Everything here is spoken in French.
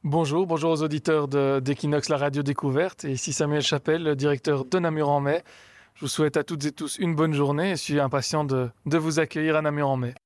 Bonjour, bonjour aux auditeurs d'Equinox, la radio découverte. Et ici Samuel Chapelle, le directeur de Namur en Mai. Je vous souhaite à toutes et tous une bonne journée et je suis impatient de vous accueillir à Namur en Mai.